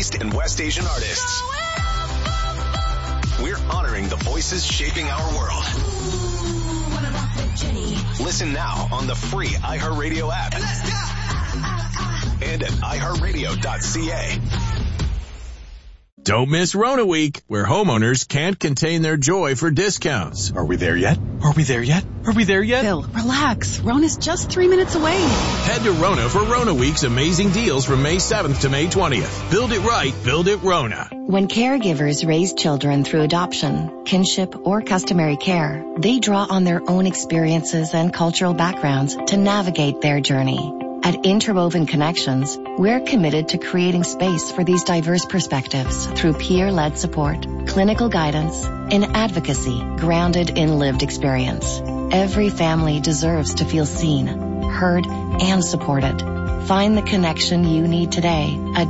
East and West Asian artists. We're honoring the voices shaping our world. Listen now on the free iHeartRadio app. And at iHeartRadio.ca. Don't miss Rona Week, where homeowners can't contain their joy for discounts. Are we there yet? Are we there yet? Are we there yet? Bill, relax. Rona's just 3 minutes away. Head to Rona for Rona Week's amazing deals from May 7th to May 20th. Build it right, build it Rona. When caregivers raise children through adoption, kinship, or customary care, they draw on their own experiences and cultural backgrounds to navigate their journey. At Interwoven Connections, we're committed to creating space for these diverse perspectives through peer-led support, clinical guidance, and advocacy grounded in lived experience. Every family deserves to feel seen, heard, and supported. Find the connection you need today at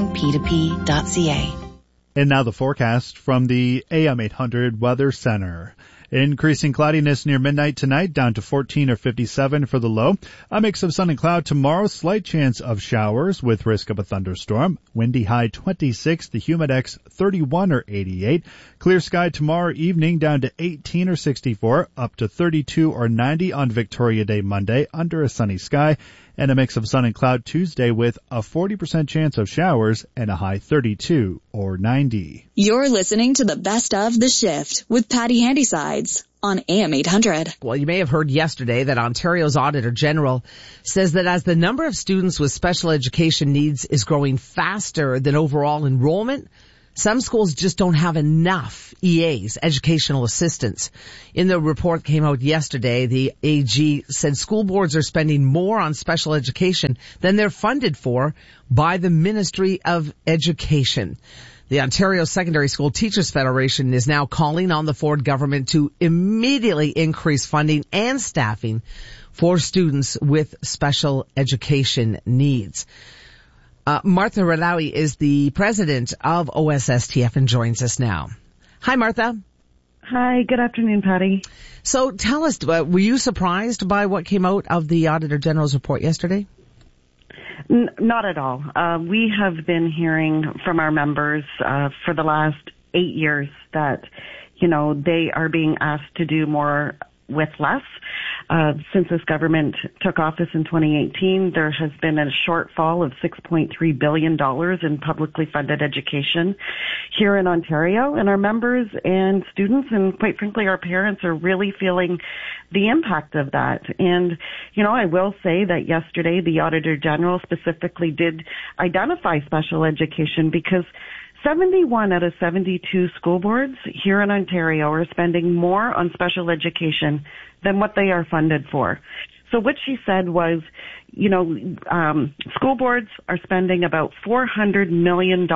joinp2p.ca. And now the forecast from the AM 800 Weather Center. Increasing cloudiness near midnight tonight, down to 14 or 57 for the low. A mix of sun and cloud tomorrow, slight chance of showers with risk of a thunderstorm. Windy high 26, the humidex 31 or 88. Clear sky tomorrow evening, down to 18 or 64, up to 32 or 90 on Victoria Day Monday, under a sunny sky. And a mix of sun and cloud Tuesday with a 40% chance of showers and a high 32 or 90. You're listening to the best of The Shift with Patty Handysides on AM 800. Well, you may have heard yesterday that Ontario's Auditor General says that as the number of students with special education needs is growing faster than overall enrollment, some schools just don't have enough EAs, educational assistants. In the report that came out yesterday, the AG said school boards are spending more on special education than they're funded for by the Ministry of Education. The Ontario Secondary School Teachers Federation is now calling on the Ford government to immediately increase funding and staffing for students with special education needs. Martha Radawi is the president of OSSTF and joins us now. Hi, Martha. Hi, good afternoon, Patty. So tell us, were you surprised by what came out of the Auditor General's report yesterday? Not at all. We have been hearing from our members for the last 8 years that, they are being asked to do more with less. Since this government took office in 2018, there has been a shortfall of $6.3 billion in publicly funded education here in Ontario. And our members and students and quite frankly our parents are really feeling the impact of that. And, I will say that yesterday the Auditor General specifically did identify special education because 71 out of 72 school boards here in Ontario are spending more on special education than what they are funded for. So what she said was, school boards are spending about $400 million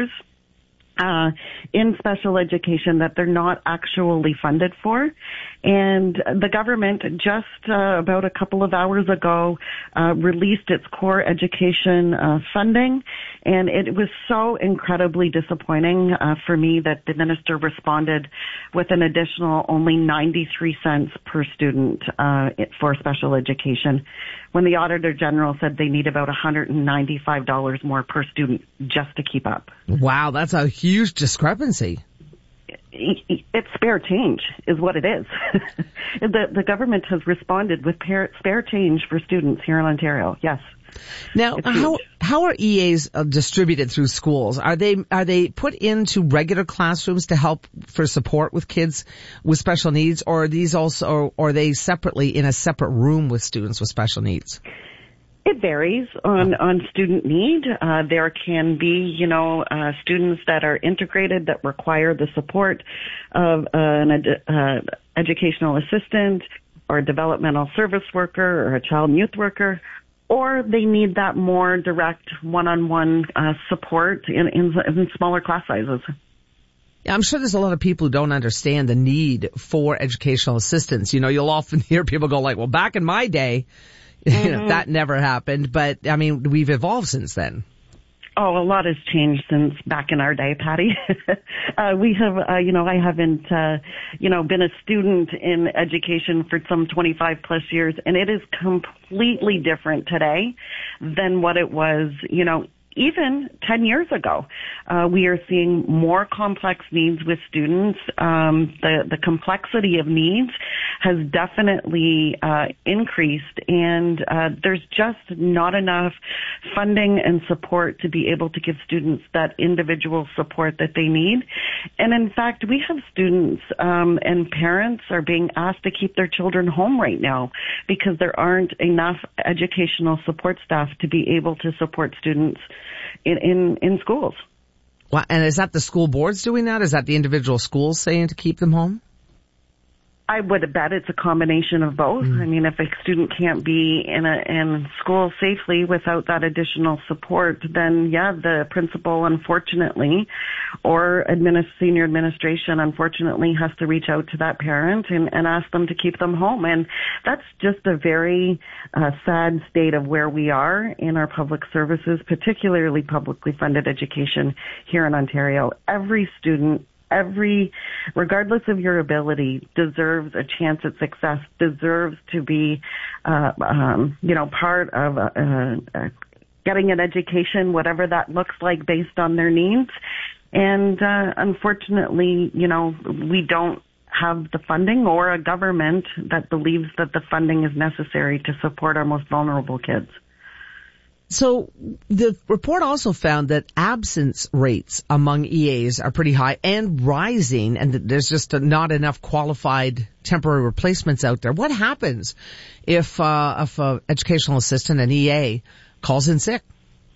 in special education that they're not actually funded for. And the government just about a couple of hours ago released its core education funding, and it was so incredibly disappointing for me that the minister responded with an additional only 93 cents per student for special education, when the Auditor General said they need about $195 more per student just to keep up. Wow, that's a huge discrepancy. It's spare change is what it is. The government has responded with spare change for students here in Ontario. Yes. Now, how are EAs distributed through schools? Are they put into regular classrooms to help for support with kids with special needs, or are these also, or are they separately in a separate room with students with special needs? It varies on student need. There can be, students that are integrated that require the support of an educational assistant or a developmental service worker or a child and youth worker, or they need that more direct one-on-one support in smaller class sizes. Yeah, I'm sure there's a lot of people who don't understand the need for educational assistance. You'll often hear people go like, well, back in my day, that never happened. But, we've evolved since then. Oh, a lot has changed since back in our day, Patty. We have, I haven't, been a student in education for some 25 plus years, and it is completely different today than what it was, even 10 years ago. We are seeing more complex needs with students. The complexity of needs has definitely increased, and there's just not enough funding and support to be able to give students that individual support that they need. And in fact, we have students and parents are being asked to keep their children home right now because there aren't enough educational support staff to be able to support students in schools. Well, and is that the school boards doing that? Is that the individual schools saying to keep them home? I would bet it's a combination of both. I mean, if a student can't be in school safely without that additional support, then yeah, the principal, unfortunately, or senior administration, unfortunately, has to reach out to that parent and ask them to keep them home. And that's just a very sad state of where we are in our public services, particularly publicly funded education here in Ontario. Every student, regardless of your ability, deserves a chance at success, deserves to be, part of getting an education, whatever that looks like based on their needs. And unfortunately, we don't have the funding or a government that believes that the funding is necessary to support our most vulnerable kids. So the report also found that absence rates among EAs are pretty high and rising, and that there's just not enough qualified temporary replacements out there. What happens if a educational assistant, an EA, calls in sick?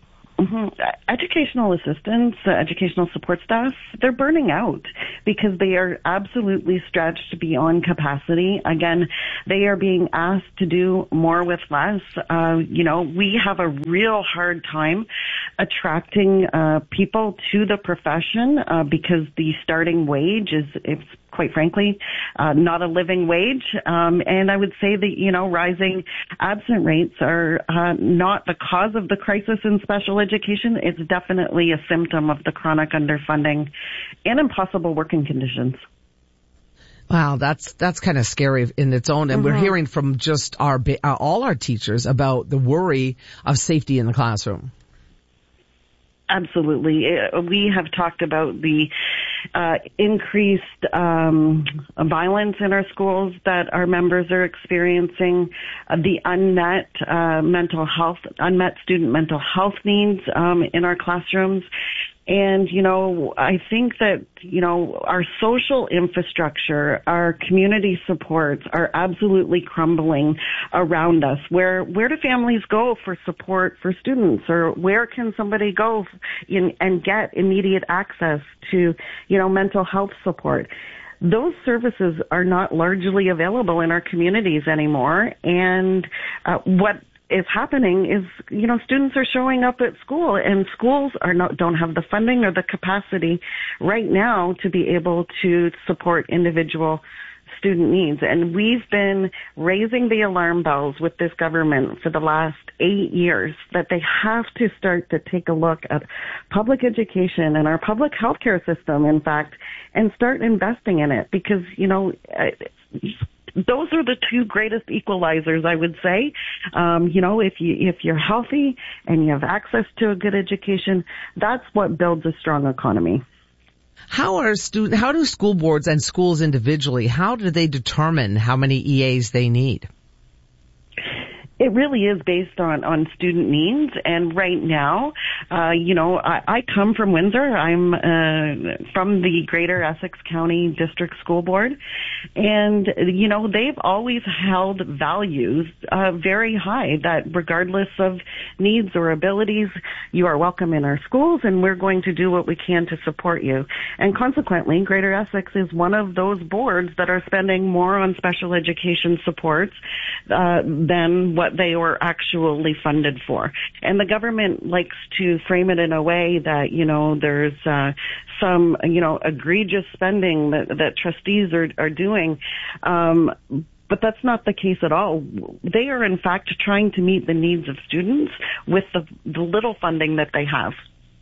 Educational assistants, educational support staff, they're burning out because they are absolutely stretched beyond capacity. Again, they are being asked to do more with less. We have a real hard time attracting people to the profession because the starting wage is quite frankly, not a living wage. And I would say that, rising absent rates are not the cause of the crisis in special education. It's definitely a symptom of the chronic underfunding and impossible working conditions. Wow, that's kind of scary in its own. And we're hearing from just all our teachers about the worry of safety in the classroom. Absolutely. We have talked about the increased violence in our schools that our members are experiencing, the unmet student mental health needs in our classrooms. And, I think that, our social infrastructure, our community supports are absolutely crumbling around us. Where do families go for support for students, or where can somebody go and get immediate access to, mental health support? Those services are not largely available in our communities anymore. And what is happening is, students are showing up at school, and schools don't have the funding or the capacity right now to be able to support individual student needs. And we've been raising the alarm bells with this government for the last 8 years that they have to start to take a look at public education and our public healthcare system, in fact, and start investing in it because, those are the two greatest equalizers, I would say. If you're healthy and you have access to a good education, that's what builds a strong economy. How do school boards and schools individually, how do they determine how many EAs they need? It really is based on student needs. And right now, I come from Windsor. I'm from the Greater Essex County District School Board. And, they've always held values very high that regardless of needs or abilities, you are welcome in our schools and we're going to do what we can to support you. And consequently, Greater Essex is one of those boards that are spending more on special education supports than what they were actually funded for. And the government likes to frame it in a way that, there's some, egregious spending that trustees are doing. But that's not the case at all. They are, in fact, trying to meet the needs of students with the little funding that they have.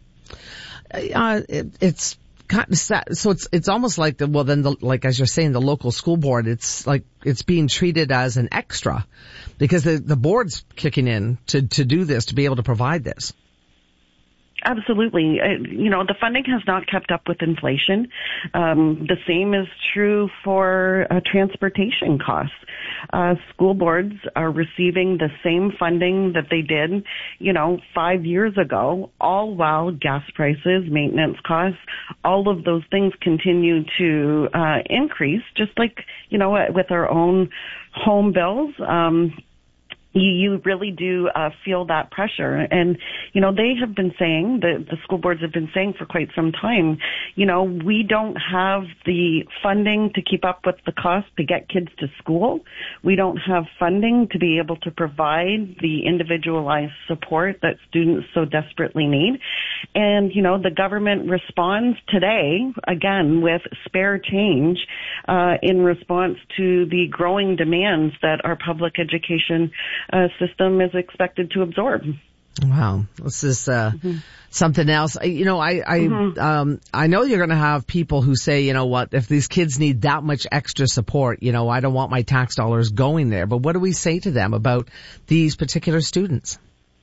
It's kind of sad. So it's almost like as you're saying, the local school board, it's like it's being treated as an extra because the board's kicking in to do this, to be able to provide this. Absolutely. The funding has not kept up with inflation. The same is true for transportation costs. School boards are receiving the same funding that they did, 5 years ago, all while gas prices, maintenance costs, all of those things continue to increase, just like, with our own home bills. You really do feel that pressure. And, they have been saying, the school boards have been saying for quite some time, we don't have the funding to keep up with the cost to get kids to school. We don't have funding to be able to provide the individualized support that students so desperately need. And, the government responds today, again, with spare change in response to the growing demands that our public education system is expected to absorb. Wow, this is something else. I know you're going to have people who say, if these kids need that much extra support, I don't want my tax dollars going there. But what do we say to them about these particular students?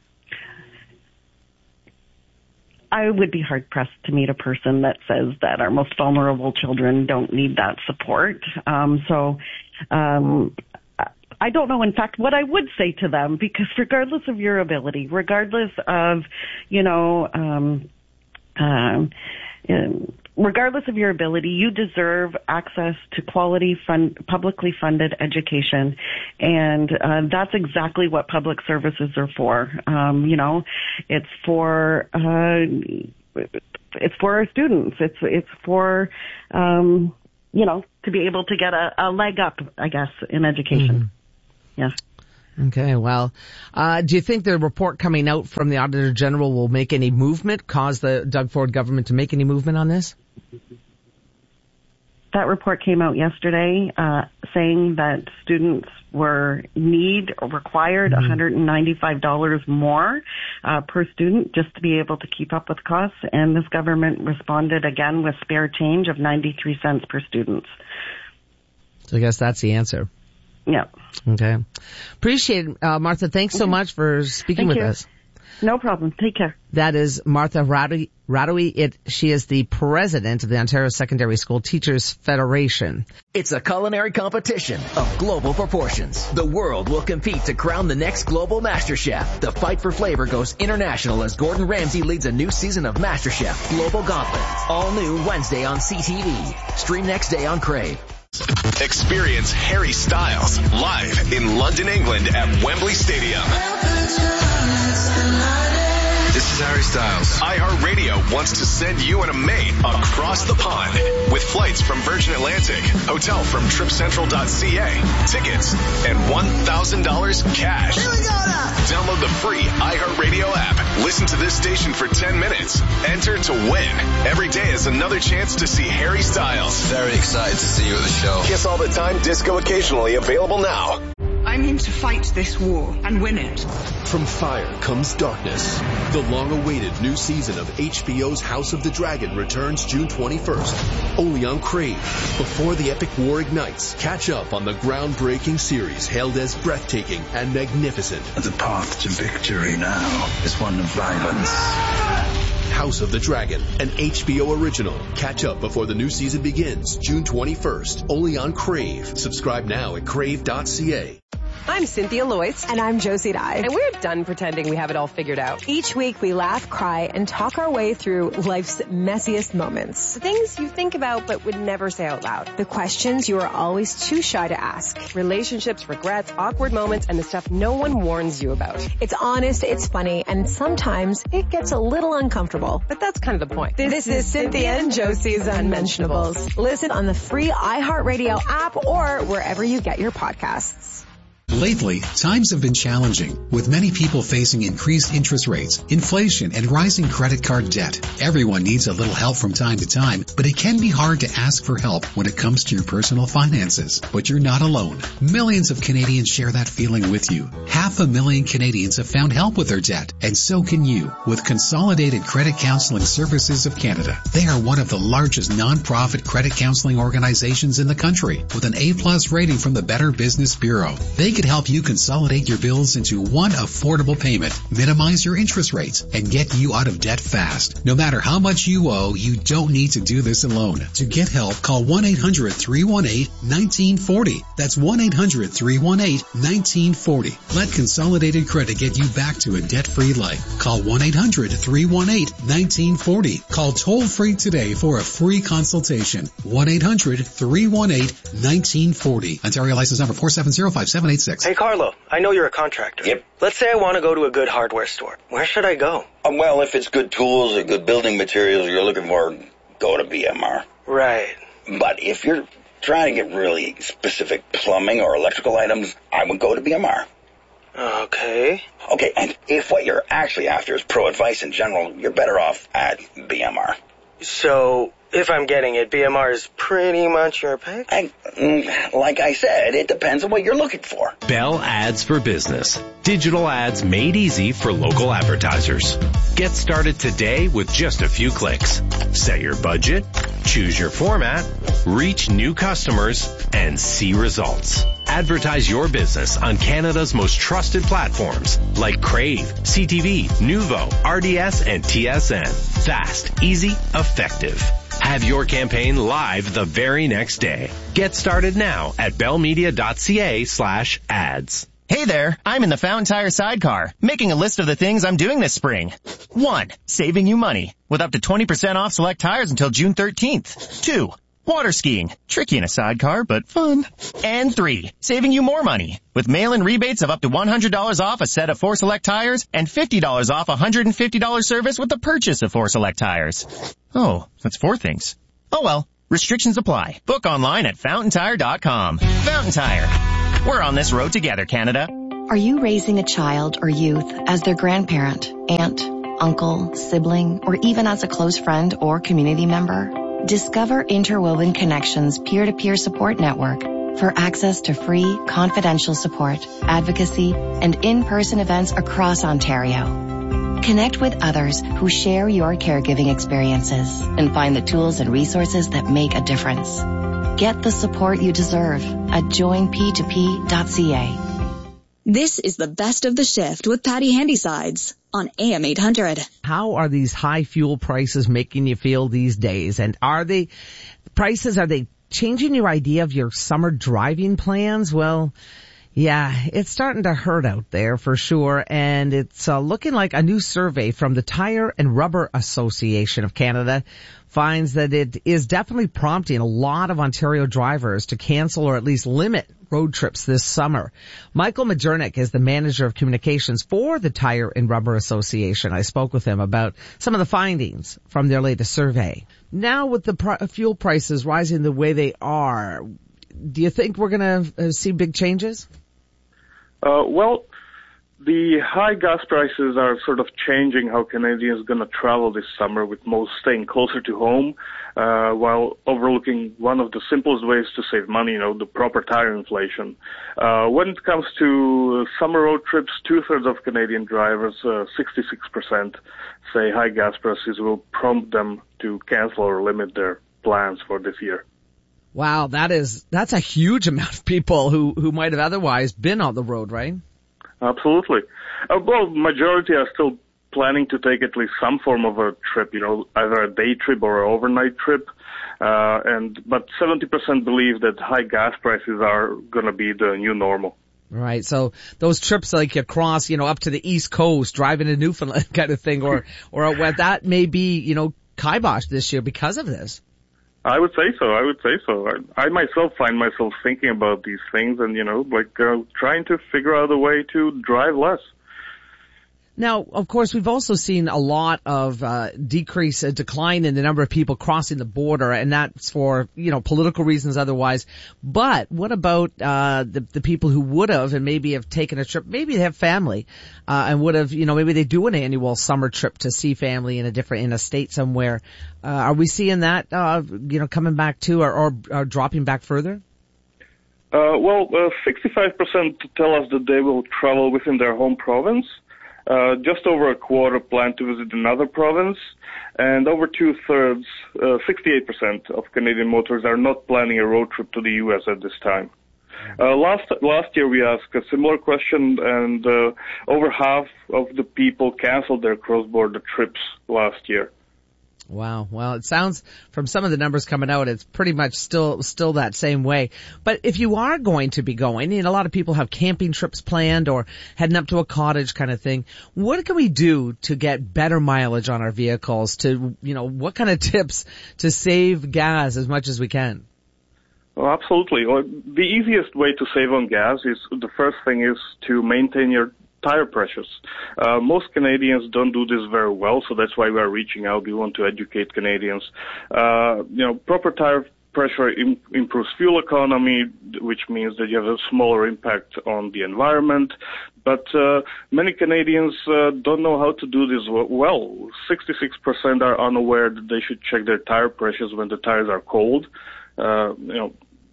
I would be hard-pressed to meet a person that says that our most vulnerable children don't need that support. I don't know, in fact, what I would say to them, because regardless of your ability, regardless of, regardless of your ability, you deserve access to quality, publicly funded education. And that's exactly what public services are for. It's for our students. It's for, to be able to get a leg up, I guess, in education. Mm-hmm. Yeah. Okay, well, do you think the report coming out from the Auditor General will make any movement, cause the Doug Ford government to make any movement on this? That report came out yesterday, saying that students required $195 more per student just to be able to keep up with costs, and this government responded again with spare change of 93 cents per student. So I guess that's the answer. Yeah. Okay. Appreciate it, Martha. Thanks so much for speaking with us. No problem. Take care. That is Martha Radowy. She is the president of the Ontario Secondary School Teachers Federation. It's a culinary competition of global proportions. The world will compete to crown the next global master chef. The fight for flavor goes international as Gordon Ramsay leads a new season of MasterChef Global Gauntlet. All new Wednesday on CTV. Stream next day on Crave. Experience Harry Styles live in London, England at Wembley Stadium. This is Harry Styles. iHeartRadio wants to send you and a mate across the pond with flights from Virgin Atlantic, hotel from TripCentral.ca, tickets, and $1,000 cash. Here we go now. Download the free iHeartRadio app. Listen to this station for 10 minutes. Enter to win. Every day is another chance to see Harry Styles. Very excited to see you at the show. Kiss All the Time Disco occasionally available now. I mean to fight this war and win it. From fire comes darkness. The long-awaited new season of HBO's House of the Dragon returns June 21st, only on Crave. Before the epic war ignites, catch up on the groundbreaking series hailed as breathtaking and magnificent. The path to victory now is one of violence. House of the Dragon, an HBO original. Catch up before the new season begins, June 21st, only on Crave. Subscribe now at crave.ca. I'm Cynthia Loyce. And I'm Josie Dye. And we're done pretending we have it all figured out. Each week we laugh, cry, and talk our way through life's messiest moments. The things you think about but would never say out loud. The questions you are always too shy to ask. Relationships, regrets, awkward moments, and the stuff no one warns you about. It's honest, it's funny, and sometimes it gets a little uncomfortable. But that's kind of the point. This is Cynthia and Josie's Unmentionables. Listen on the free iHeartRadio app or wherever you get your podcasts. Lately, times have been challenging, with many people facing increased interest rates, inflation, and rising credit card debt. Everyone needs a little help from time to time, but it can be hard to ask for help when it comes to your personal finances. But you're not alone. Millions of Canadians share that feeling with you. 500,000 Canadians have found help with their debt, and so can you, with Consolidated Credit Counseling Services of Canada. They are one of the largest non-profit credit counseling organizations in the country, with an A+ rating from the Better Business Bureau. They can could help you consolidate your bills into one affordable payment, minimize your interest rates, and get you out of debt fast. No matter how much you owe, you don't need to do this alone. To get help, call 1-800-318-1940. That's 1-800-318-1940. Let Consolidated Credit get you back to a debt-free life. Call 1-800-318-1940. Call toll-free today for a free consultation. 1-800-318-1940. Ontario license number 4705786. Hey, Carlo, I know you're a contractor. Yep. Let's say I want to go to a good hardware store. Where should I go? Well, if it's good tools or good building materials you're looking for, go to BMR. Right. But if you're trying to get really specific plumbing or electrical items, I would go to BMR. Okay. Okay, and if what you're actually after is pro advice in general, you're better off at BMR. So, if I'm getting it, BMR is pretty much your pick? Like I said, it depends on what you're looking for. Bell Ads for Business. Digital ads made easy for local advertisers. Get started today with just a few clicks. Set your budget, choose your format, reach new customers, and see results. Advertise your business on Canada's most trusted platforms like Crave, CTV, Nuvo, RDS, and TSN. Fast, easy, effective. Have your campaign live the very next day. Get started now at bellmedia.ca/ads. Hey there, I'm in the Fountain Tire sidecar, making a list of the things I'm doing this spring. 1. Saving you money, with up to 20% off select tires until June 13th. 2. Water skiing, tricky in a sidecar, but fun. And 3. Saving you more money, with mail-in rebates of up to $100 off a set of 4 select tires and $50 off a $150 service with the purchase of 4 select tires. Oh, that's 4 things. Oh well, restrictions apply. Book online at fountaintire.com. Fountain Tire. We're on this road together, Canada. Are you raising a child or youth as their grandparent, aunt, uncle, sibling, or even as a close friend or community member? Discover Interwoven Connections peer-to-peer support network for access to free, confidential support, advocacy, and in-person events across Ontario. Connect with others who share your caregiving experiences and find the tools and resources that make a difference. Get the support you deserve at joinp2p.ca. This is the best of the shift with Patty Handysides on AM 800. How are these high fuel prices making you feel these days? And are they changing your idea of your summer driving plans? Well, yeah, it's starting to hurt out there for sure. And it's looking like a new survey from the Tire and Rubber Association of Canada finds that it is definitely prompting a lot of Ontario drivers to cancel or at least limit road trips this summer. Michael Majernik is the manager of communications for the Tire and Rubber Association. I spoke with him about some of the findings from their latest survey. Now with the fuel prices rising the way they are, do you think we're going to see big changes? Well, the high gas prices are sort of changing how Canadians are going to travel this summer, with most staying closer to home, while overlooking one of the simplest ways to save money, the proper tire inflation. When it comes to summer road trips, 2/3 of Canadian drivers, 66%, say high gas prices will prompt them to cancel or limit their plans for this year. Wow, that's a huge amount of people who might have otherwise been on the road, right? Absolutely. Well, majority are still planning to take at least some form of a trip, either a day trip or an overnight trip. But 70% believe that high gas prices are going to be the new normal. Right. So those trips like across, up to the East Coast, driving to Newfoundland kind of thing, or that may be, kiboshed this year because of this. I would say so. I myself find myself thinking about these things and, trying to figure out a way to drive less. Now, of course, we've also seen a lot of decline in the number of people crossing the border, and that's for, political reasons otherwise. But what about the people who would have and maybe have taken a trip, maybe they have family, and would have, maybe they do an annual summer trip to see family in a state somewhere. Are we seeing that, coming back too, or dropping back further? 65% tell us that they will travel within their home province. Just over a quarter plan to visit another province, and over 2/3, 68% of Canadian motorists are not planning a road trip to the U.S. at this time. Last year we asked a similar question, and over half of the people canceled their cross-border trips last year. Wow. Well, it sounds from some of the numbers coming out, it's pretty much still that same way. But if you are going to be going, a lot of people have camping trips planned or heading up to a cottage kind of thing. What can we do to get better mileage on our vehicles? What kind of tips to save gas as much as we can? Well, absolutely. Well, the easiest way to save on gas is the first thing is to maintain your tire pressures. Most Canadians don't do this very well, so that's why we are reaching out. We want to educate Canadians. Proper tire pressure improves fuel economy, which means that you have a smaller impact on the environment. But many Canadians don't know how to do this well. 66% are unaware that they should check their tire pressures when the tires are cold, to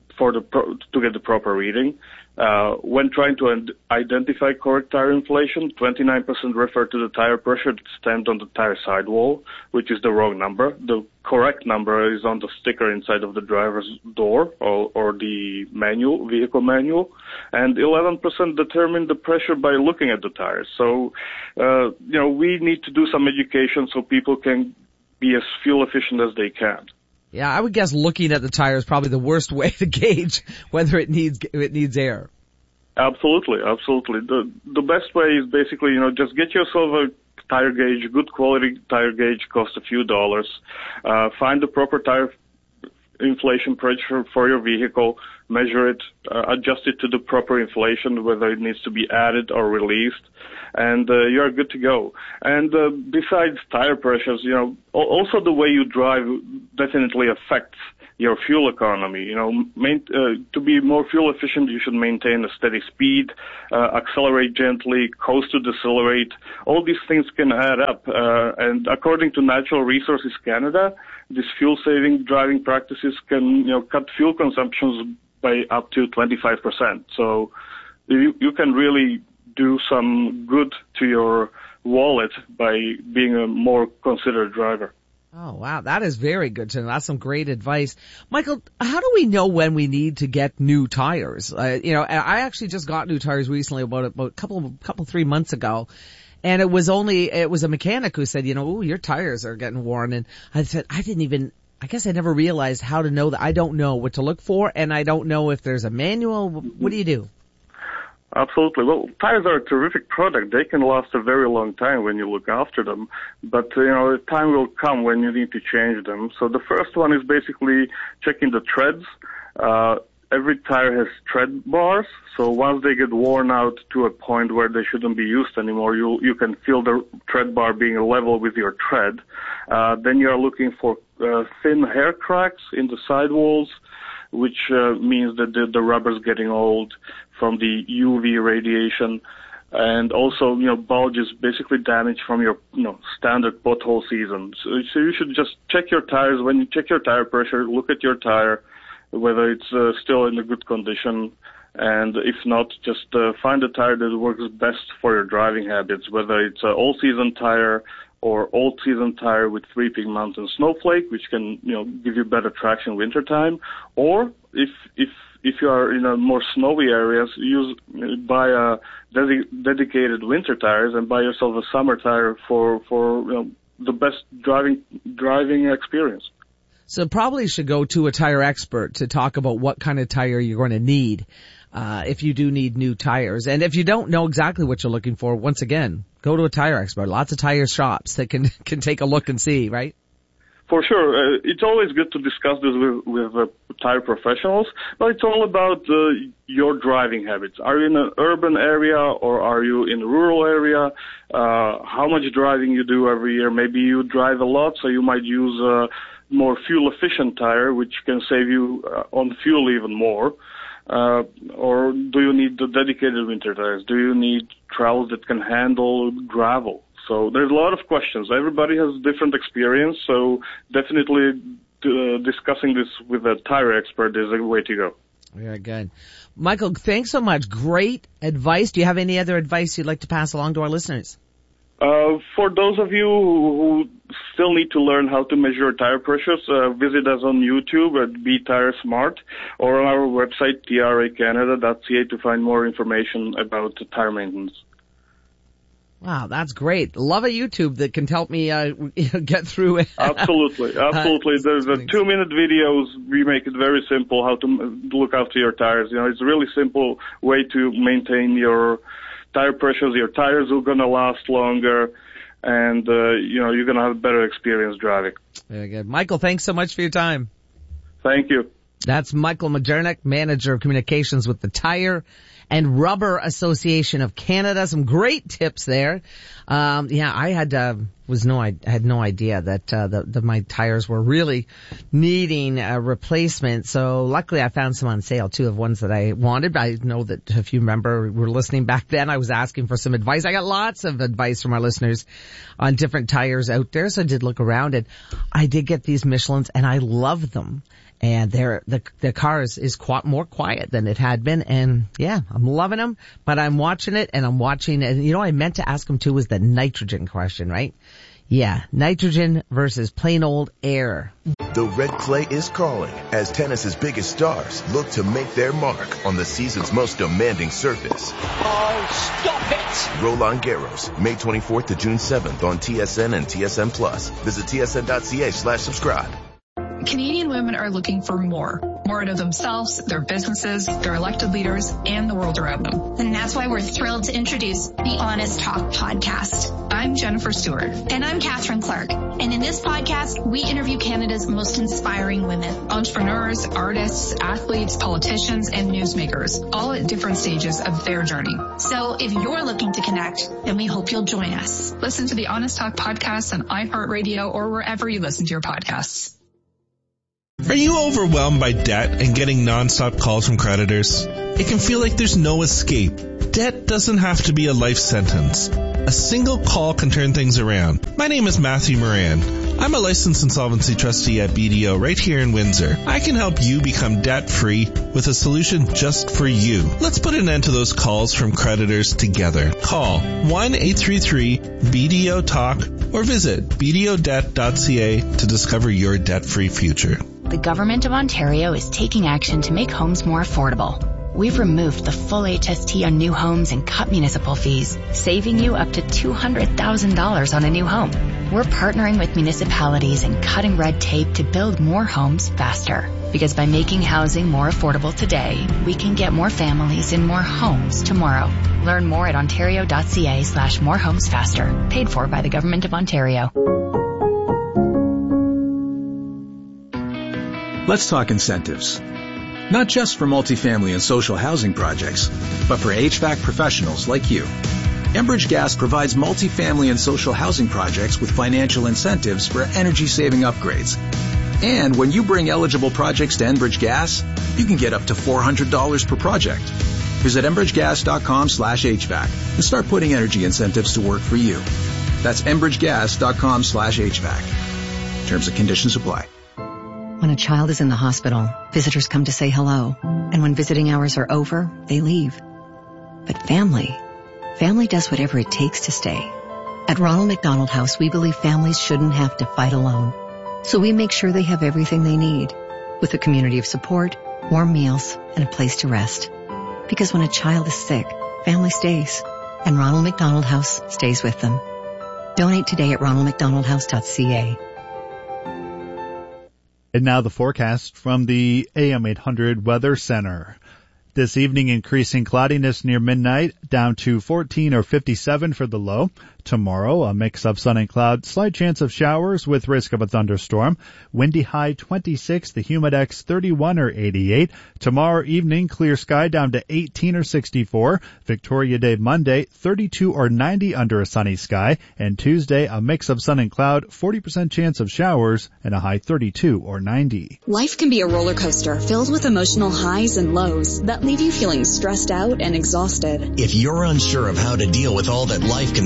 get the proper reading. When trying to identify correct tire inflation, 29% refer to the tire pressure that stands on the tire sidewall, which is the wrong number. The correct number is on the sticker inside of the driver's door or the vehicle manual. And 11% determine the pressure by looking at the tires. So, we need to do some education so people can be as fuel efficient as they can. Yeah, I would guess looking at the tire is probably the worst way to gauge whether it needs air. Absolutely. The best way is basically, just get yourself a tire gauge, good quality tire gauge, costs a few dollars. Find the proper tire inflation pressure for your vehicle, measure it, adjust it to the proper inflation, whether it needs to be added or released, and you're good to go. And besides tire pressures, also the way you drive definitely affects your fuel economy. To be more fuel efficient, you should maintain a steady speed, accelerate gently, coast to decelerate. All these things can add up. And according to Natural Resources Canada, these fuel-saving driving practices can, cut fuel consumptions by up to 25%. So you can really do some good to your wallet by being a more considerate driver. Oh, wow. That is very good to know. That's some great advice. Michael, how do we know when we need to get new tires? I actually just got new tires recently about a couple 3 months ago. And it was a mechanic who said, your tires are getting worn. And I said, I guess I never realized how to know that. I don't know what to look for, and I don't know if there's a manual. What do you do? Absolutely. Well, tires are a terrific product. They can last a very long time when you look after them. But, the time will come when you need to change them. So the first one is basically checking the treads. Every tire has tread bars. So once they get worn out to a point where they shouldn't be used anymore, you can feel the tread bar being level with your tread. Then you are looking for thin hair cracks in the sidewalls, which means that the rubber's getting old from the UV radiation, and also, bulges, basically damage from your, standard pothole season. So you should just check your tires. When you check your tire pressure, look at your tire, whether it's still in a good condition, and if not, just find a tire that works best for your driving habits, whether it's an all-season tire or old-season tire with Three-Peak Mountain Snowflake, which can, give you better traction wintertime, or if you are in a more snowy areas, buy a dedicated winter tires and buy yourself a summer tire for the best driving experience. So probably should go to a tire expert to talk about what kind of tire you're going to need if you do need new tires. And if you don't know exactly what you're looking for, once again, go to a tire expert. Lots of tire shops that can take a look and see, right? For sure. It's always good to discuss this with tire professionals, but it's all about your driving habits. Are you in an urban area or are you in a rural area? How much driving you do every year? Maybe you drive a lot, so you might use a more fuel-efficient tire, which can save you on fuel even more. Or do you need the dedicated winter tires? Do you need trails that can handle gravel? So there's a lot of questions. Everybody has different experience, so definitely discussing this with a tire expert is a way to go. Very good. Michael, thanks so much. Great advice. Do you have any other advice you'd like to pass along to our listeners? For those of you who still need to learn how to measure tire pressures, visit us on YouTube at Be Tire Smart or on our website, tracanada.ca, to find more information about tire maintenance. Wow, that's great. Love a YouTube that can help me get through it. Absolutely. There's a 2-minute videos. We make it very simple how to look after your tires. It's a really simple way to maintain your tire pressures. Your tires are going to last longer, and you're going to have a better experience driving. Very good. Michael, thanks so much for your time. Thank you. That's Michael Majernik, Manager of Communications with the Tire and Rubber Association of Canada. Some great tips there. I had no idea that my tires were really needing a replacement. So luckily I found some on sale too, of ones that I wanted. I know that if you remember, were listening back then, I was asking for some advice. I got lots of advice from our listeners on different tires out there. So I did look around, and I did get these Michelins, and I love them. And the car is more quiet than it had been. And yeah, I'm loving them, but I'm watching it, and I meant to ask him too was the nitrogen question, right? Yeah, nitrogen versus plain old air. The red clay is calling as tennis's biggest stars look to make their mark on the season's most demanding surface. Oh, stop it! Roland Garros, May 24th to June 7th on TSN and TSN Plus. Visit tsn.ca/subscribe. Canadian women are looking for more out of themselves, their businesses, their elected leaders, and the world around them. And that's why we're thrilled to introduce the Honest Talk podcast. I'm Jennifer Stewart. And I'm Catherine Clark. And in this podcast, we interview Canada's most inspiring women. Entrepreneurs, artists, athletes, politicians, and newsmakers, all at different stages of their journey. So if you're looking to connect, then we hope you'll join us. Listen to the Honest Talk podcast on iHeartRadio or wherever you listen to your podcasts. Are you overwhelmed by debt and getting nonstop calls from creditors? It can feel like there's no escape. Debt doesn't have to be a life sentence. A single call can turn things around. My name is Matthew Moran. I'm a licensed insolvency trustee at BDO right here in Windsor. I can help you become debt-free with a solution just for you. Let's put an end to those calls from creditors together. Call 1-833-BDO-TALK or visit bdodebt.ca to discover your debt-free future. The Government of Ontario is taking action to make homes more affordable. We've removed the full HST on new homes and cut municipal fees, saving you up to $200,000 on a new home. We're partnering with municipalities and cutting red tape to build more homes faster. Because by making housing more affordable today, we can get more families in more homes tomorrow. Learn more at ontario.ca/morehomesfaster. Paid for by the Government of Ontario. Let's talk incentives. Not just for multifamily and social housing projects, but for HVAC professionals like you. Enbridge Gas provides multifamily and social housing projects with financial incentives for energy-saving upgrades. And when you bring eligible projects to Enbridge Gas, you can get up to $400 per project. Visit enbridgegas.com/HVAC and start putting energy incentives to work for you. That's enbridgegas.com/HVAC. Terms and conditions apply. When a child is in the hospital, visitors come to say hello. And when visiting hours are over, they leave. But family does whatever it takes to stay. At Ronald McDonald House, we believe families shouldn't have to fight alone. So we make sure they have everything they need, with a community of support, warm meals, and a place to rest. Because when a child is sick, family stays. And Ronald McDonald House stays with them. Donate today at ronaldmcdonaldhouse.ca. And now the forecast from the AM 800 Weather Center. This evening, increasing cloudiness near midnight, down to 14 or 57 for the low. Tomorrow, a mix of sun and cloud, slight chance of showers with risk of a thunderstorm. Windy high 26, the humidex 31 or 88. Tomorrow evening, clear sky down to 18 or 64. Victoria Day Monday, 32 or 90 under a sunny sky. And Tuesday, a mix of sun and cloud, 40% chance of showers, and a high 32 or 90. Life can be a roller coaster filled with emotional highs and lows that leave you feeling stressed out and exhausted. If you're unsure of how to deal with all that life can throw at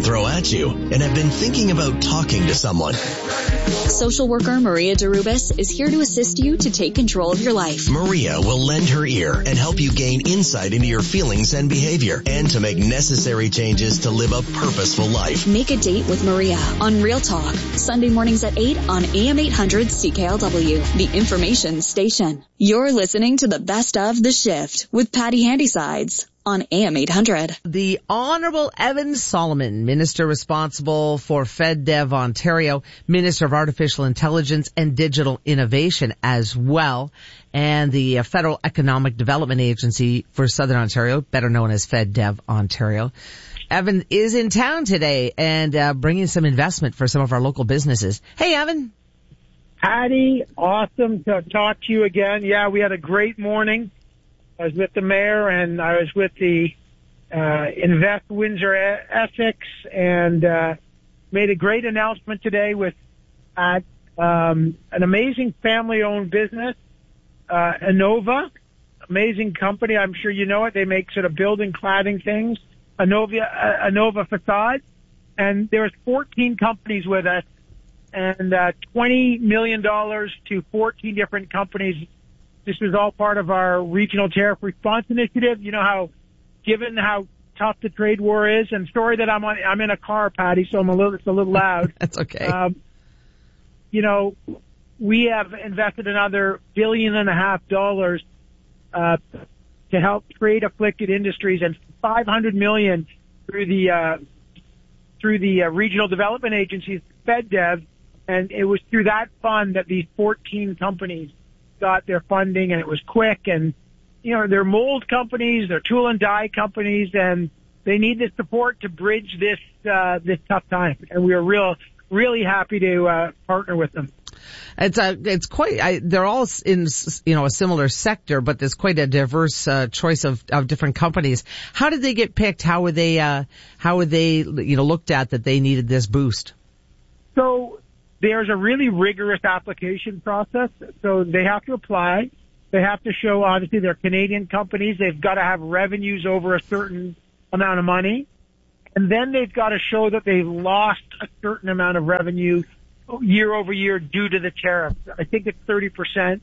at you and have been thinking about talking to someone. Social worker Maria Derubis is here to assist you to take control of your life. Maria will lend her ear and help you gain insight into your feelings and behavior and to make necessary changes to live a purposeful life. Make a date with Maria on Real Talk, Sunday mornings at 8 on AM 800 CKLW, the information station. You're listening to the best of The Shift with Patty Handysides on AM 800. The Honorable Evan Solomon, Minister responsible for FedDev Ontario, Minister of Artificial Intelligence and Digital Innovation as well, and the Federal Economic Development Agency for Southern Ontario, better known as FedDev Ontario. Evan is in town today and bringing some investment for some of our local businesses. Hey, Evan. Patty, awesome to talk to you again. Yeah, we had a great morning. I was with the mayor and I was with the Invest Windsor Essex and made a great announcement today with an amazing family-owned business, Innova, amazing company. I'm sure you know it. They make sort of building cladding things, Innova Facade. And there's 14 companies with us and $20 million to 14 different companies. This was all part of our regional tariff response initiative. You know how, given how tough the trade war is, and sorry that I'm in a car, Patty, so it's a little loud. That's okay. You know, we have invested another $1.5 billion to help trade afflicted industries and $500 million through the regional development agencies, FedDev, and it was through that fund that these 14 companies got their funding, and it was quick. And you know, they're mold companies, they're tool and die companies, and they need the support to bridge this tough time. And we are really happy to partner with them. It's quite. They're all in a similar sector, but there's quite a diverse choice of different companies. How did they get picked? How were they looked at that they needed this boost? So there's a really rigorous application process. So they have to apply. They have to show, obviously, they're Canadian companies. They've got to have revenues over a certain amount of money. And then they've got to show that they've lost a certain amount of revenue year over year due to the tariffs. I think it's 30%.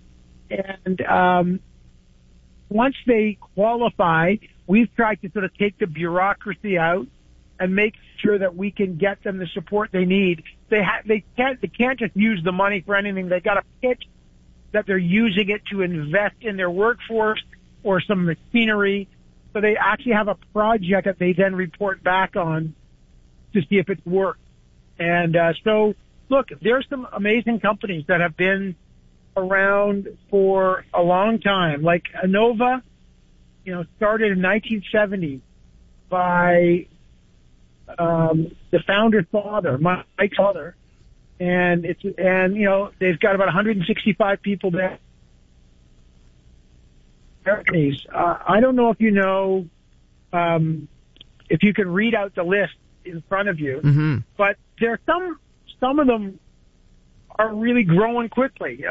And once they qualify, we've tried to sort of take the bureaucracy out and make sure that we can get them the support they need. They can't just use the money for anything. They got to pitch that they're using it to invest in their workforce or some machinery. So they actually have a project that they then report back on to see if it's worked. And so, look, there's some amazing companies that have been around for a long time, like Innova, started in 1970 by the founder's father, Mike's father, and they've got about 165 people there. I don't know if you know, if you can read out the list in front of you, but there are some of them are really growing quickly,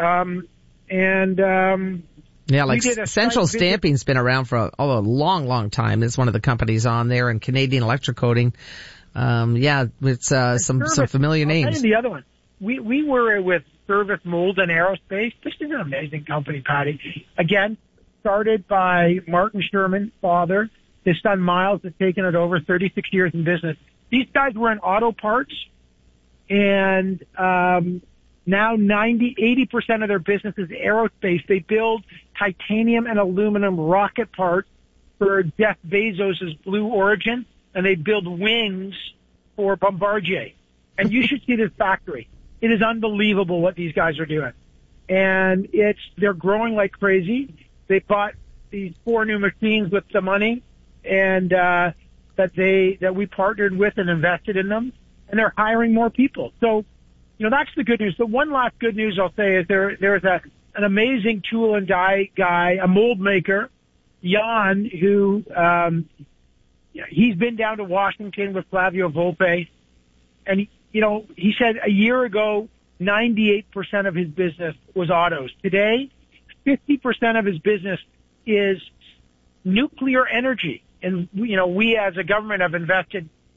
like Central Stamping's been around for a long time. It's one of the companies on there, and Canadian Electrocoating. It's some familiar names. And the other one, we were with Service Mold and Aerospace. This is an amazing company, Patty. Again, started by Martin Sherman, father. His son Miles has taken it over, 36 years in business. These guys were in auto parts, and now 80% of their business is aerospace. They build titanium and aluminum rocket parts for Jeff Bezos' Blue Origin, and they build wings for Bombardier. And you should see this factory. It is unbelievable what these guys are doing. And they're growing like crazy. They bought these 4 new machines with the money and that we partnered with and invested in them, and they're hiring more people. So, that's the good news. The one last good news I'll say is there's an amazing tool and die guy, a mold maker, Jan, who he's been down to Washington with Flavio Volpe, and he said a year ago 98% of his business was autos. Today, 50% of his business is nuclear energy. And, we as a government have invested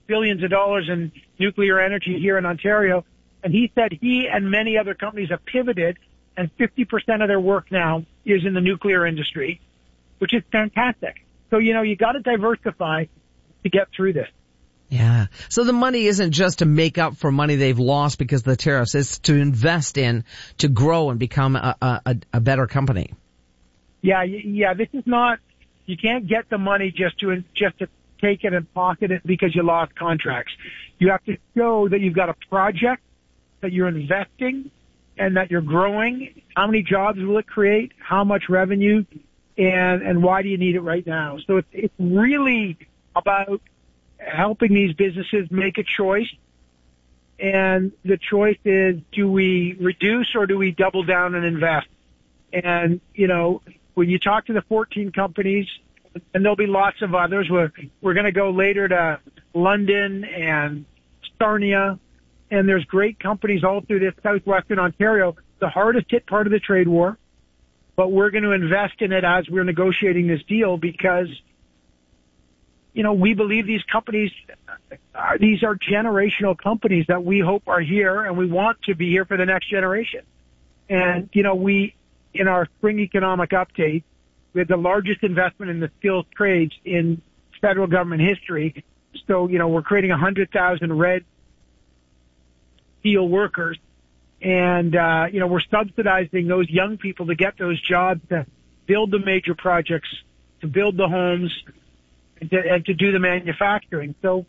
billions of dollars in nuclear energy here in Ontario. And he said he and many other companies have pivoted, and 50% of their work now is in the nuclear industry, which is fantastic. So, you got to diversify to get through this. Yeah. So the money isn't just to make up for money they've lost because of the tariffs. It's to invest in, to grow and become a better company. Yeah. This is not, you can't get the money just to take it and pocket it because you lost contracts. You have to show that you've got a project, that you're investing, and that you're growing. How many jobs will it create? How much revenue? And why do you need it right now? So it's really about helping these businesses make a choice. And the choice is, do we reduce or do we double down and invest? And, when you talk to the 14 companies, and there'll be lots of others, we're going to go later to London and Sarnia, and there's great companies all through this southwestern Ontario, the hardest hit part of the trade war, but we're going to invest in it as we're negotiating this deal because, we believe these companies, these are generational companies that we hope are here, and we want to be here for the next generation. And, we, in our spring economic update, we had the largest investment in the skilled trades in federal government history. So, we're creating 100,000 red steel workers. And, we're subsidizing those young people to get those jobs, to build the major projects, to build the homes, and to do the manufacturing. So,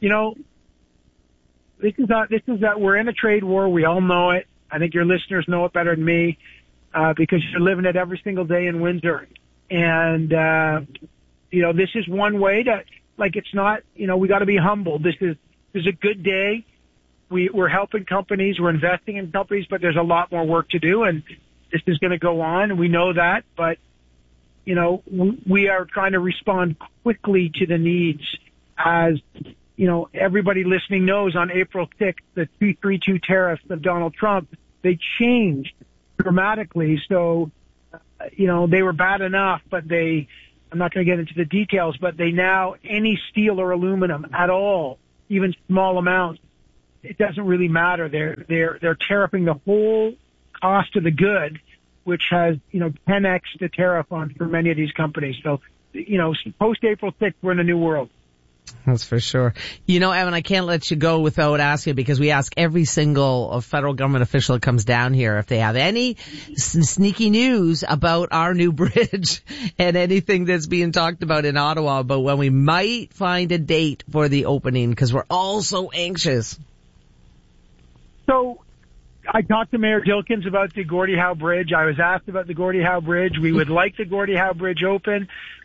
this is that we're in a trade war. We all know it. I think your listeners know it better than me, because you're living it every single day in Windsor. And, this is one way to, it's not, we got to be humble. This is a good day. We're helping companies. We're investing in companies, but there's a lot more work to do. And this is going to go on. We know that, but, we are trying to respond quickly to the needs as, everybody listening knows on April 6th, the 232 tariffs of Donald Trump, they changed dramatically. So, they were bad enough, but I'm not going to get into the details, but they now, any steel or aluminum at all, even small amounts, it doesn't really matter. They're tariffing the whole cost of the good, which has, 10x the tariff on for many of these companies. So, post April 6th, we're in a new world. That's for sure. Evan, I can't let you go without asking, because we ask every single federal government official that comes down here if they have any sneaky news about our new bridge and anything that's being talked about in Ottawa about when we might find a date for the opening, because we're all so anxious. So I talked to Mayor Dilkins about the Gordie Howe Bridge. I was asked about the Gordie Howe Bridge. We would like the Gordie Howe Bridge open.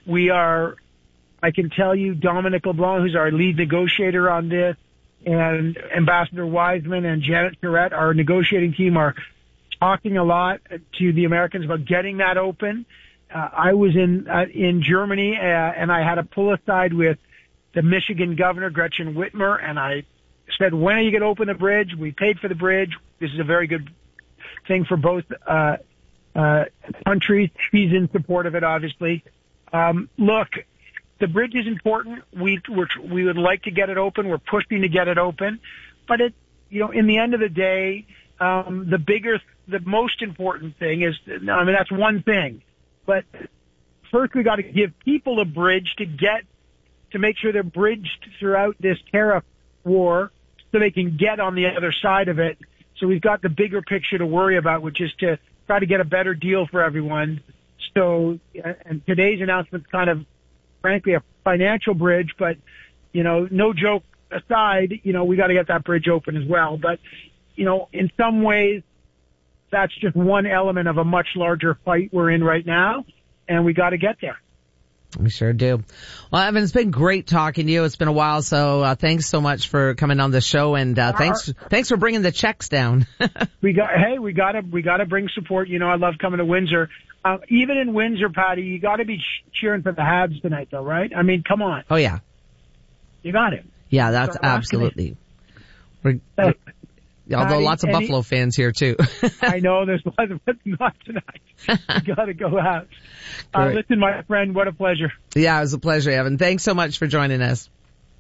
I can tell you, Dominic LeBlanc, who's our lead negotiator on this, and Ambassador Wiseman and Janet Tourette, our negotiating team, are talking a lot to the Americans about getting that open. I was in Germany, and I had a pull aside with the Michigan governor, Gretchen Whitmer, and I said, when are you going to open the bridge? We paid for the bridge. This is a very good thing for both countries. She's in support of it, obviously. Look, the bridge is important. We would like to get it open. We're pushing to get it open. But in the end of the day, the most important thing is, that's one thing. But first we got to give people a bridge to make sure they're bridged throughout this tariff war so they can get on the other side of it. So we've got the bigger picture to worry about, which is to try to get a better deal for everyone. So, and today's announcement's kind of, frankly, a financial bridge, but, no joke aside, we got to get that bridge open as well. But, in some ways, that's just one element of a much larger fight we're in right now, and we got to get there. We sure do. Well, Evan, it's been great talking to you. It's been a while, so thanks so much for coming on the show, and thanks for bringing the checks down. we gotta bring support. I love coming to Windsor. Even in Windsor, Patty, you got to be cheering for the Habs tonight, though, right? Come on. Oh yeah, you got it. Yeah, that's absolutely. Although lots of Buffalo fans here too. I know there's lots of, but not tonight. You gotta go out. Listen, my friend, what a pleasure. Yeah, it was a pleasure, Evan. Thanks so much for joining us.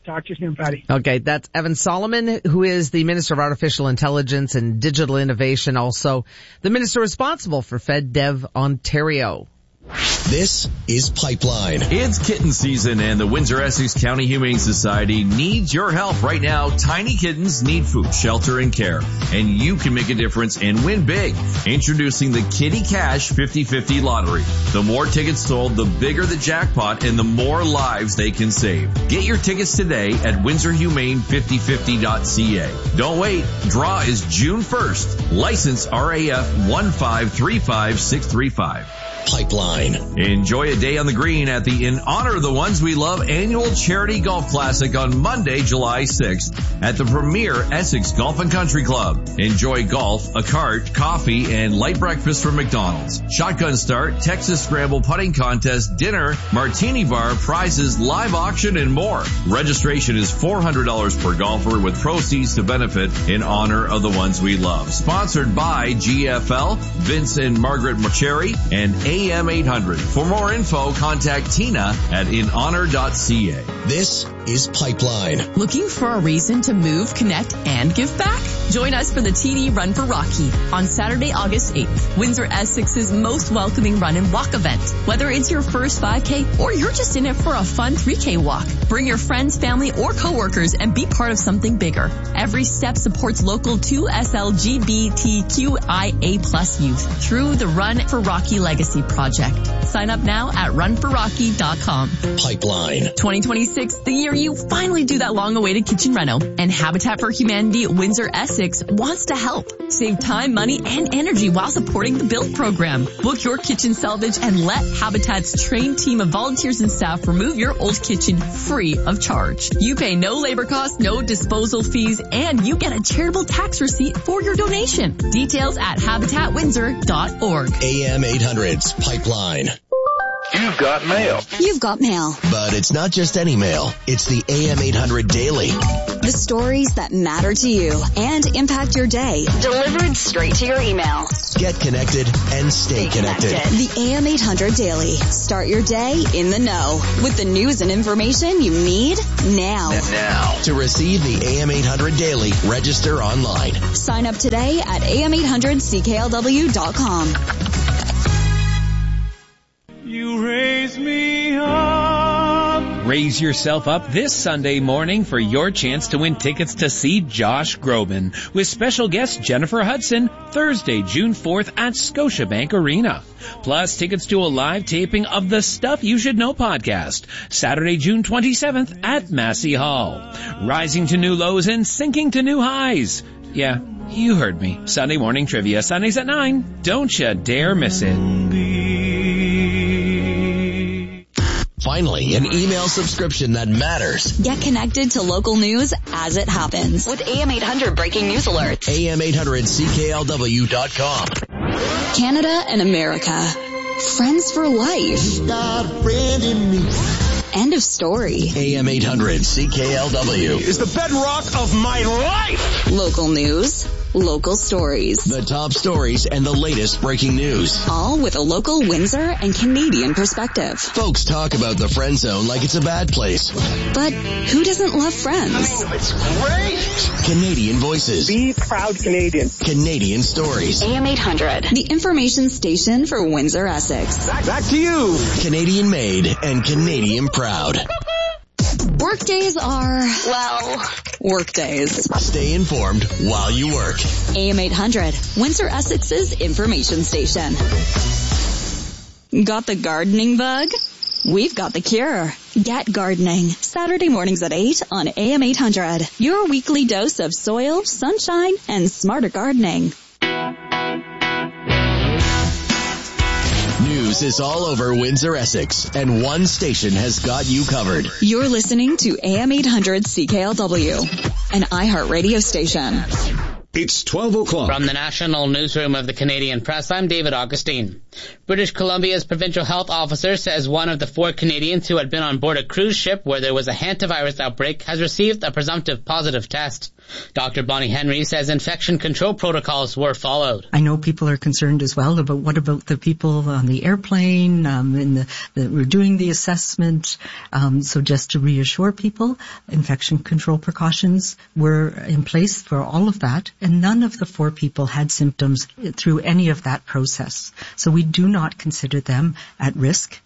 Talk to you soon, Patty. Okay, that's Evan Solomon, who is the Minister of Artificial Intelligence and Digital Innovation, also the minister responsible for FedDev Ontario. This is Pipeline. It's kitten season and the Windsor-Essex County Humane Society needs your help right now. Tiny kittens need food, shelter, and care. And you can make a difference and win big. Introducing the Kitty Cash 50-50 Lottery. The more tickets sold, the bigger the jackpot and the more lives they can save. Get your tickets today at windsorhumane5050.ca. Don't wait. Draw is June 1st. License RAF 1535635. Pipeline. Enjoy a day on the green at the In Honor of the Ones We Love annual charity golf classic on Monday, July 6th at the premier Essex Golf and Country Club. Enjoy golf, a cart, coffee, and light breakfast from McDonald's. Shotgun start, Texas Scramble putting contest, dinner, martini bar, prizes, live auction, and more. Registration is $400 per golfer with proceeds to benefit In Honor of the Ones We Love. Sponsored by GFL, Vince and Margaret Cherry, and AM 800. For more info, contact Tina at inhonor.ca. This is Pipeline. Looking for a reason to move, connect, and give back? Join us for the TD Run for Rocky on Saturday, August 8th, Windsor-Essex's most welcoming run and walk event. Whether it's your first 5K or you're just in it for a fun 3K walk, bring your friends, family, or coworkers and be part of something bigger. Every step supports local 2SLGBTQIA+ youth through the Run for Rocky Legacy Project. Sign up now at runforrocky.com. Pipeline. 2026, the year you finally do that long-awaited kitchen reno, and Habitat for Humanity Windsor-Essex wants to help. Save time, money, and energy while supporting the BUILD program. Book your kitchen salvage and let Habitat's trained team of volunteers and staff remove your old kitchen free of charge. You pay no labor costs, no disposal fees, and you get a charitable tax receipt for your donation. Details at habitatwindsor.org. AM 800's Pipeline. You've got mail. You've got mail. But it's not just any mail. It's the AM 800 Daily. The stories that matter to you and impact your day. Delivered straight to your email. Get connected and stay connected. The AM 800 Daily. Start your day in the know with the news and information you need now. To receive the AM 800 Daily, register online. Sign up today at am800cklw.com. You raise me up. Raise yourself up this Sunday morning for your chance to win tickets to see Josh Groban with special guest Jennifer Hudson Thursday, June 4th at Scotiabank Arena. Plus tickets to a live taping of the Stuff You Should Know podcast Saturday, June 27th at Massey Hall. Rising to new lows and sinking to new highs. Yeah, you heard me. Sunday morning trivia, Sundays at 9. Don't you dare miss it. Finally, an email subscription that matters. Get connected to local news as it happens with AM 800 breaking news alerts. AM800CKLW.com. Canada and America. Friends for life. Got a friend in me. End of story. AM 800 CKLW is the bedrock of my life. Local news, local stories. The top stories and the latest breaking news. All with a local Windsor and Canadian perspective. Folks talk about the friend zone like it's a bad place. But who doesn't love Friends? It's great. Canadian voices. Be proud Canadian. Canadian stories. AM 800, the information station for Windsor, Essex. Back to you. Canadian made and Canadian proud. Workdays are, well, workdays. Stay informed while you work. AM 800, Windsor Essex's information station. Got the gardening bug? We've got the cure. Get gardening. Saturday mornings at 8 on AM 800. Your weekly dose of soil, sunshine, and smarter gardening. News is all over Windsor, Essex, and one station has got you covered. You're listening to AM 800 CKLW, an iHeartRadio station. It's 12 o'clock. From the National Newsroom of the Canadian Press, I'm David Augustine. British Columbia's provincial health officer says one of the 4 Canadians who had been on board a cruise ship where there was a hantavirus outbreak has received a presumptive positive test. Dr. Bonnie Henry says infection control protocols were followed. I know people are concerned as well about what about the people on the airplane, that were doing the assessment. So just to reassure people, infection control precautions were in place for all of that, and none of the 4 people had symptoms through any of that process. So we do not consider them at risk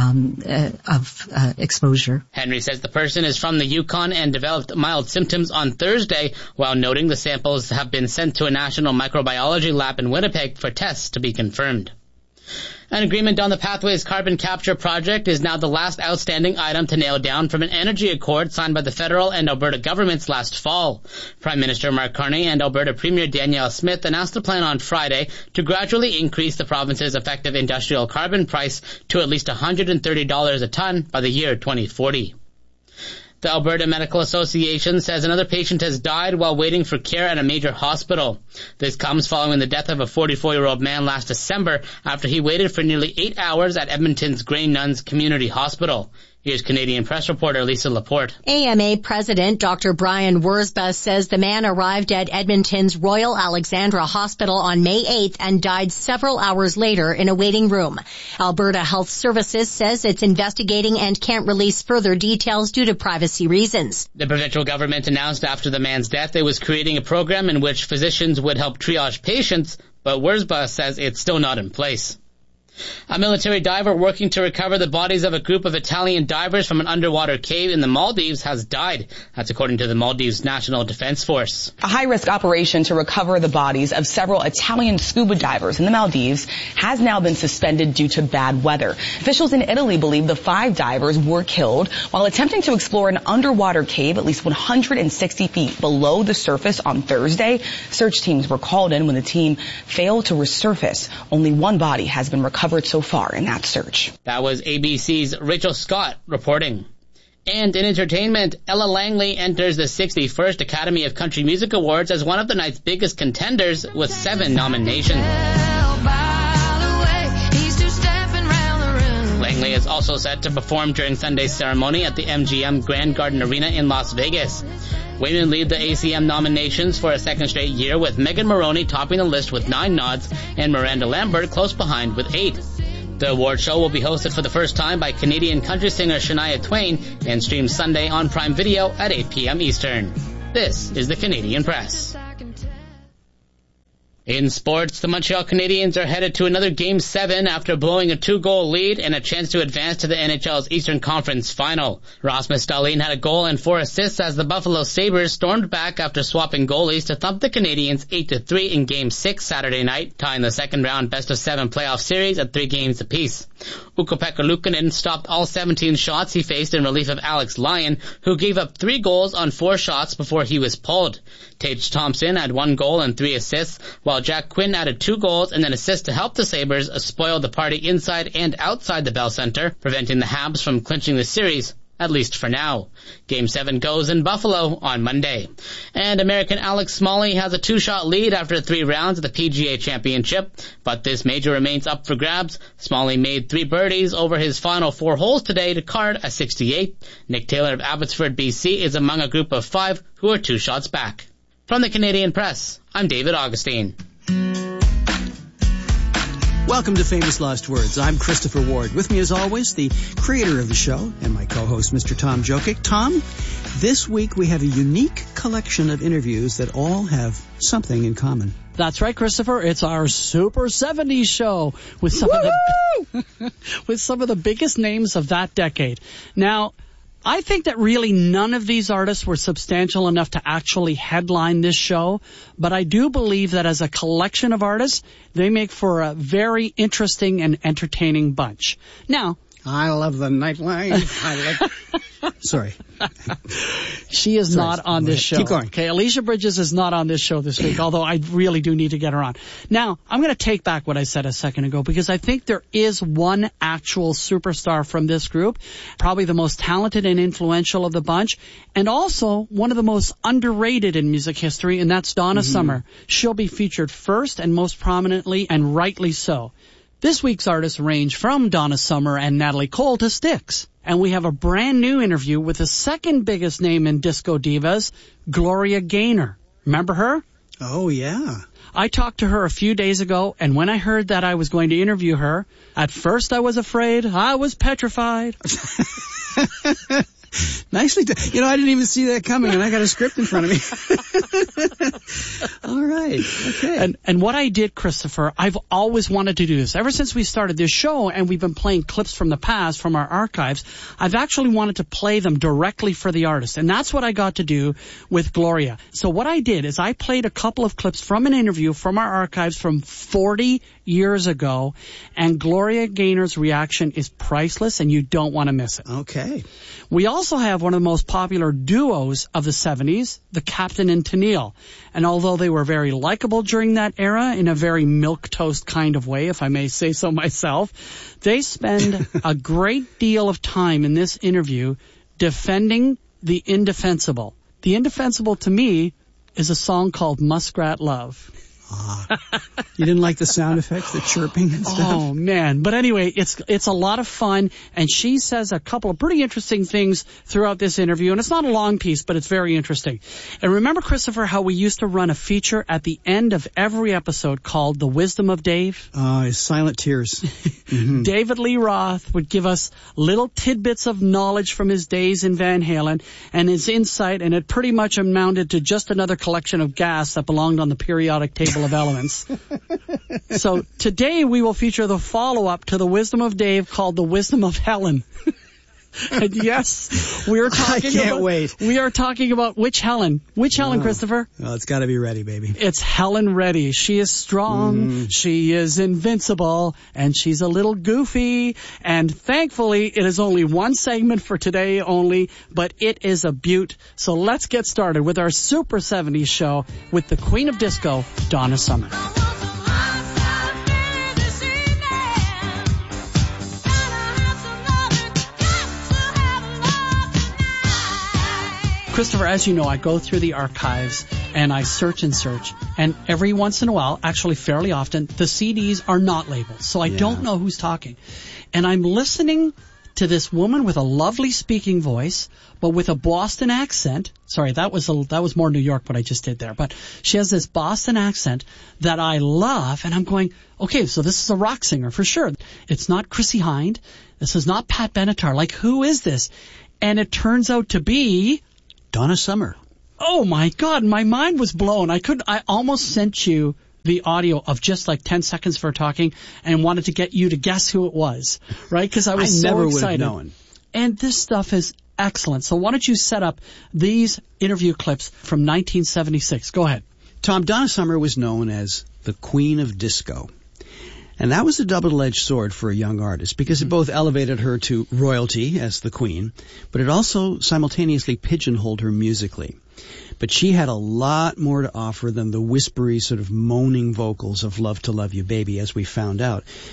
of exposure. Henry says the person is from the Yukon and developed mild symptoms on Thursday, while noting the samples have been sent to a national microbiology lab in Winnipeg for tests to be confirmed. An agreement on the Pathways Carbon Capture project is now the last outstanding item to nail down from an energy accord signed by the federal and Alberta governments last fall. Prime Minister Mark Carney and Alberta Premier Danielle Smith announced a plan on Friday to gradually increase the province's effective industrial carbon price to at least $130 a ton by the year 2040. The Alberta Medical Association says another patient has died while waiting for care at a major hospital. This comes following the death of a 44-year-old man last December after he waited for nearly 8 hours at Edmonton's Grey Nuns Community Hospital. Here's Canadian Press reporter Lisa Laporte. AMA President Dr. Brian Wurzba says the man arrived at Edmonton's Royal Alexandra Hospital on May 8th and died several hours later in a waiting room. Alberta Health Services says it's investigating and can't release further details due to privacy reasons. The provincial government announced after the man's death it was creating a program in which physicians would help triage patients, but Wurzba says it's still not in place. A military diver working to recover the bodies of a group of Italian divers from an underwater cave in the Maldives has died. That's according to the Maldives National Defense Force. A high-risk operation to recover the bodies of several Italian scuba divers in the Maldives has now been suspended due to bad weather. Officials in Italy believe the 5 divers were killed while attempting to explore an underwater cave at least 160 feet below the surface on Thursday. Search teams were called in when the team failed to resurface. Only one body has been recovered so far in that search. That was ABC's Rachel Scott reporting. And in entertainment, Ella Langley enters the 61st Academy of Country Music Awards as one of the night's biggest contenders with 7 nominations. Langley is also set to perform during Sunday's ceremony at the MGM Grand Garden Arena in Las Vegas. Women lead the ACM nominations for a second straight year, with Megan Moroney topping the list with 9 nods and Miranda Lambert close behind with 8. The award show will be hosted for the first time by Canadian country singer Shania Twain and streamed Sunday on Prime Video at 8 p.m. Eastern. This is the Canadian Press. In sports, the Montreal Canadiens are headed to another Game 7 after blowing a 2-goal lead and a chance to advance to the NHL's Eastern Conference Final. Rasmus Dahlin had a goal and 4 assists as the Buffalo Sabres stormed back after swapping goalies to thump the Canadiens 8-3 in Game 6 Saturday night, tying the second-round best-of-7 playoff series at 3 games apiece. Ukko-Pekka Luukkonen stopped all 17 shots he faced in relief of Alex Lyon, who gave up 3 goals on 4 shots before he was pulled. Tage Thompson had 1 goal and 3 assists, while Jack Quinn added 2 goals and an assist to help the Sabres spoil the party inside and outside the Bell Center, preventing the Habs from clinching the series, at least for now. Game 7 goes in Buffalo on Monday. And American Alex Smalley has a 2-shot lead after 3 rounds of the PGA Championship, but this major remains up for grabs. Smalley made 3 birdies over his final 4 holes today to card a 68. Nick Taylor of Abbotsford, BC is among a group of 5 who are 2 shots back. From the Canadian Press, I'm David Augustine. Welcome to Famous Last Words. I'm Christopher Ward. With me as always, the creator of the show and my co-host, Mr. Tom Jokic. Tom, this week we have a unique collection of interviews that all have something in common. That's right, Christopher. It's our Super 70s show with some of the biggest names of that decade. Now, I think that really none of these artists were substantial enough to actually headline this show, but I do believe that as a collection of artists, they make for a very interesting and entertaining bunch. Now, I love the nightlife. Sorry. She is not on this show. Keep going. Okay, Alicia Bridges is not on this show this week, although I really do need to get her on. Now, I'm going to take back what I said a second ago, because I think there is one actual superstar from this group, probably the most talented and influential of the bunch, and also one of the most underrated in music history, and that's Donna Summer. She'll be featured first and most prominently, and rightly so. This week's artists range from Donna Summer and Natalie Cole to Styx. And we have a brand new interview with the second biggest name in disco divas, Gloria Gaynor. Remember her? Oh, yeah. I talked to her a few days ago, and when I heard that I was going to interview her, at first I was afraid, I was petrified. Nicely done. You know, I didn't even see that coming, and I got a script in front of me. All right. Okay. And what I did, Christopher, I've always wanted to do this. Ever since we started this show, and we've been playing clips from the past, from our archives, I've actually wanted to play them directly for the artist. And that's what I got to do with Gloria. So what I did is I played a couple of clips from an interview from our archives from 40 years ago, and Gloria Gaynor's reaction is priceless, and you don't want to miss it. Okay. We also have one of the most popular duos of the 70s, the Captain and Tennille. And although they were very likable during that era in a very milquetoast kind of way, if I may say so myself, they spend a great deal of time in this interview defending the indefensible. The indefensible, to me, is a song called Muskrat Love. You didn't like the sound effects, the chirping and stuff? Oh, man. But anyway, it's a lot of fun, and she says a couple of pretty interesting things throughout this interview, and it's not a long piece, but it's very interesting. And remember, Christopher, how we used to run a feature at the end of every episode called The Wisdom of Dave? His silent tears. Mm-hmm. David Lee Roth would give us little tidbits of knowledge from his days in Van Halen and his insight, and it pretty much amounted to just another collection of gas that belonged on the periodic table of elements. So today we will feature the follow-up to The Wisdom of Dave called The Wisdom of Helen. And yes, we are talking I can't wait. We are talking about which Helen? Which Helen, Christopher? Well, it's got to be Reddy, baby. It's Helen Reddy. She is strong, she is invincible, and she's a little goofy. And thankfully, it is only one segment for today only, but it is a beaut. So let's get started with our Super 70s show with the Queen of Disco, Donna Summer. Christopher, as you know, I go through the archives and I search and search, and every once in a while, actually fairly often, the CDs are not labeled, so I don't know who's talking. And I'm listening to this woman with a lovely speaking voice, but with a Boston accent. Sorry, that was more New York what I just did there, but she has this Boston accent that I love, and I'm going, okay, so this is a rock singer for sure. It's not Chrissie Hynde. This is not Pat Benatar. Like, who is this? And it turns out to be Donna Summer. Oh my God, my mind was blown. I almost sent you the audio of just like 10 seconds for talking and wanted to get you to guess who it was, right? Because I was so never excited. would have known. And this stuff is excellent. So why don't you set up these interview clips from 1976? Go ahead. Tom, Donna Summer was known as the Queen of Disco. And that was a double-edged sword for a young artist because it both elevated her to royalty as the queen, but it also simultaneously pigeonholed her musically. But she had a lot more to offer than the whispery sort of moaning vocals of Love to Love You Baby, as we found out.